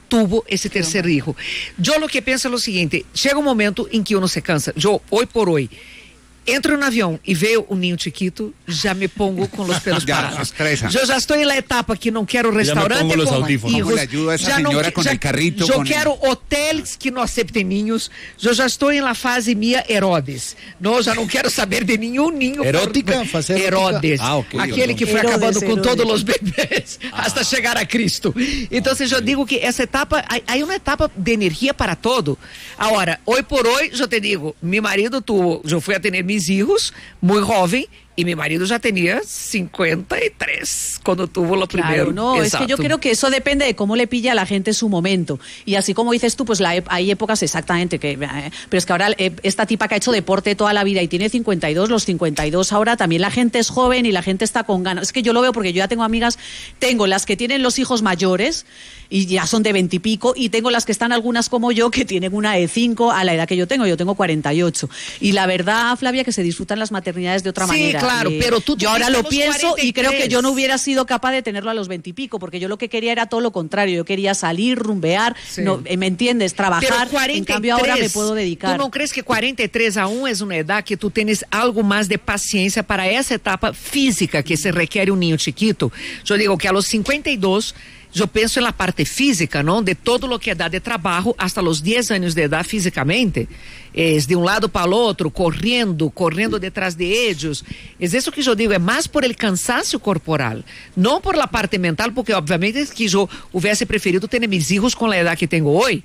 tuvo ese tercer hijo. Yo lo que pienso es lo siguiente, llega un momento en que uno se cansa. Yo, hoy por hoy, entro en un avión y veo un niño chiquito, ya me pongo con los pelos parados. Yo ya estoy en la etapa que no quiero restaurante con hijos. ¿Cómo le ayuda a esa señora con el carrito? Yo quiero hoteles que no acepten niños. Yo ya estoy en la fase mía Herodes. No, ya no quiero saber de ningún niño. ¿Erótica? Herodes. Okay, aquele que fue acabando con todos los bebés hasta llegar a Cristo. Entonces yo digo que esa etapa, hay una etapa de energía para todo. Ahora, hoy por hoy, yo te digo, mi marido tuvo, yo fui a tener mis hijos muy joven y mi marido ya tenía 53 cuando tuvo lo primero. No, exacto. Es que yo creo que eso depende de cómo le pilla a la gente su momento. Y así como dices tú, pues hay épocas exactamente que... pero es que ahora esta tipa que ha hecho deporte toda la vida y tiene 52, los 52 ahora también la gente es joven y la gente está con ganas. Es que yo lo veo porque yo ya tengo amigas, tengo las que tienen los hijos mayores y ya son de 20 y pico, y tengo las que están algunas como yo que tienen una de 5 a la edad que yo tengo 48. Y la verdad, Flavia, que se disfrutan las maternidades de otra manera. Claro, pero yo ahora lo pienso 43. Y creo que yo no hubiera sido capaz de tenerlo a los 20 y pico, porque yo lo que quería era todo lo contrario. Yo quería salir, rumbear, no, ¿me entiendes? Trabajar. 43, en cambio ahora me puedo dedicar. ¿Tú no crees que 43 aún es una edad que tú tienes algo más de paciencia para esa etapa física que se requiere un niño chiquito? Yo digo que a los 52... yo pienso en la parte física, ¿no? De todo lo que da de trabajo hasta los 10 años de edad físicamente. Es de un lado para el otro, corriendo detrás de ellos. Es eso que yo digo, es más por el cansancio corporal, no por la parte mental, porque obviamente es que yo hubiese preferido tener mis hijos con la edad que tengo hoy.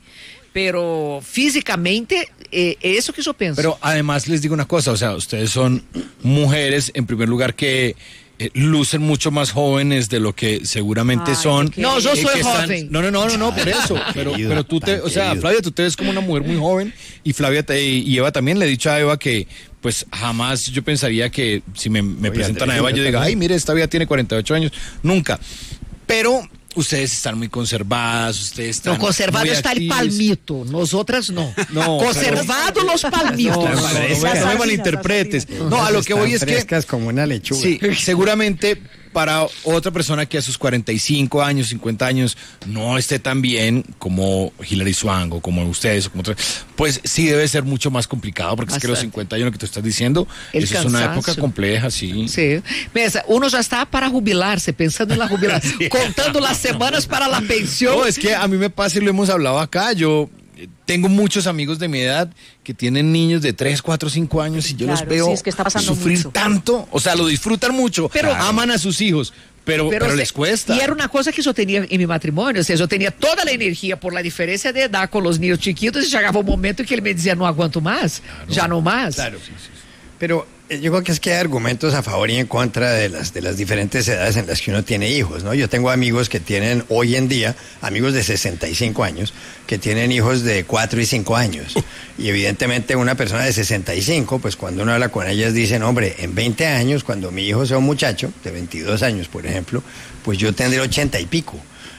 Pero físicamente, es eso que yo pienso. Pero además les digo una cosa, o sea, ustedes son mujeres, en primer lugar, que... lucen mucho más jóvenes de lo que seguramente son. No, yo soy joven. No, por eso. Pero tú o sea, Flavia, tú te ves como una mujer muy joven, y Flavia y Eva también. Le he dicho a Eva que pues jamás yo pensaría que si me presentan a Eva yo diga, ay, mire, esta vida tiene 48 años. Nunca. Pero ustedes están muy conservadas, ustedes están... No, conservado está el palmito, nosotras no. Conservado los palmitos. No me malinterpretes. No, a lo que voy es que... como una lechuga. Sí, seguramente para otra persona que a sus 45 años, 50 años, no esté tan bien como Hilary Swank o como ustedes, o como otros, pues sí debe ser mucho más complicado, porque bastante. Es que los 51 que tú estás diciendo, eso es una época compleja, sí. Sí. Uno ya está para jubilarse, pensando en la jubilación, contando las semanas para la pensión. No, es que a mí me pasa y lo hemos hablado acá, yo... tengo muchos amigos de mi edad que tienen niños de 3, 4, 5 años y yo los veo es que está sufrir mucho. Tanto, o sea, lo disfrutan mucho, pero aman a sus hijos, pero les cuesta. Y era una cosa que yo tenía en mi matrimonio, o sea, yo tenía toda la energía por la diferencia de edad con los niños chiquitos y llegaba un momento en que él me decía, no aguanto más, ya no más. Claro, sí. Pero yo creo que es que hay argumentos a favor y en contra de las diferentes edades en las que uno tiene hijos, ¿no? Yo tengo amigos que tienen hoy en día, amigos de 65 años, que tienen hijos de 4 y 5 años. Y evidentemente una persona de 65, pues cuando uno habla con ellas dicen, hombre, en 20 años, cuando mi hijo sea un muchacho, de 22 años, por ejemplo, pues yo tendré 80 y pico.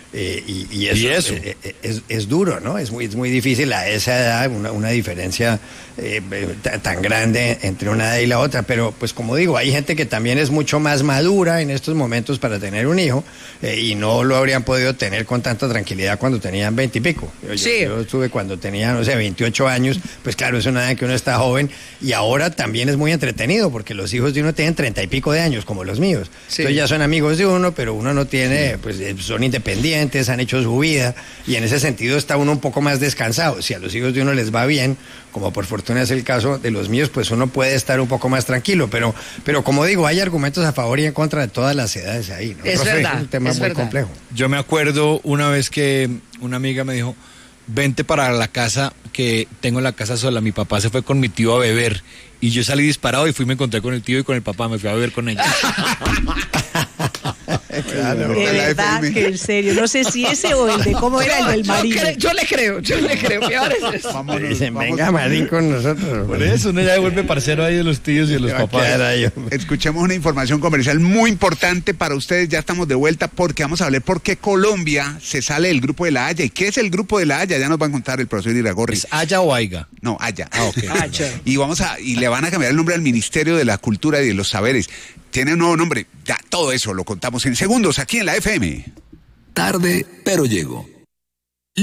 Y eso es duro, ¿no? Es muy difícil a esa edad una diferencia tan grande entre una edad y la otra, pero pues como digo, hay gente que también es mucho más madura en estos momentos para tener un hijo y no lo habrían podido tener con tanta tranquilidad cuando tenían 20 y pico. Yo estuve cuando tenía, 28 años, pues claro, es una edad en que uno está joven y ahora también es muy entretenido porque los hijos de uno tienen 30 y pico de años, como los míos. Sí. Entonces ya son amigos de uno, pero uno no tiene, pues son independientes, han hecho su vida y en ese sentido está uno un poco más descansado. Si a los hijos de uno les va bien, como por fortuna es el caso de los míos, pues uno puede estar un poco más tranquilo, pero como digo, hay argumentos a favor y en contra de todas las edades ahí, ¿no? Es verdad, es un tema muy complejo. Yo me acuerdo una vez que una amiga me dijo, vente para la casa, que tengo la casa sola, mi papá se fue con mi tío a beber, y yo salí disparado y me encontré con el tío y con el papá, me fui a beber con ellos. Claro, de verdad que en serio, no sé si ese o el de cómo era el del marido. Yo le creo, peor es eso. Dicen, venga Marín con nosotros. Por eso uno ya vuelve parcero ahí de los tíos y de los papás. Escuchemos una información comercial muy importante para ustedes, ya estamos de vuelta porque vamos a hablar por qué Colombia se sale del Grupo de la Haya. ¿Y qué es el Grupo de la Haya? Ya nos va a contar el profesor Iragorri. ¿Es Haya o Aiga? No, Haya. Okay. Y le van a cambiar el nombre al Ministerio de la Cultura y de los Saberes. Tiene un nuevo nombre. Ya todo eso lo contamos en segundos aquí en la FM. Tarde, pero llego.